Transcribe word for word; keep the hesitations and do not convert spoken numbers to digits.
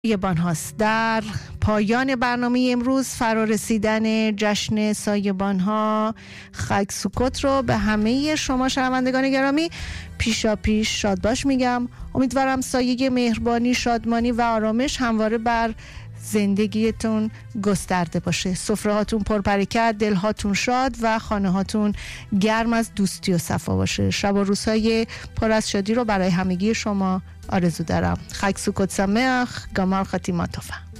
سایبان هاست. در پایان برنامه امروز فرا رسیدن جشن سایبان ها خاک سکوت رو به همه شما شنوندگان گرامی پیشا پیش شاد باش میگم. امیدوارم سایه مهربانی، شادمانی و آرامش همواره بر زندگیتون گسترده باشه. سفره هاتون پربرکت، دل هاتون شاد و خانه هاتون گرم از دوستی و صفا باشه. شب و روزهای پر از شادی رو برای همگی شما آرزو دارم. خاک سکوت سمخ، گمال خاتیماتوفا.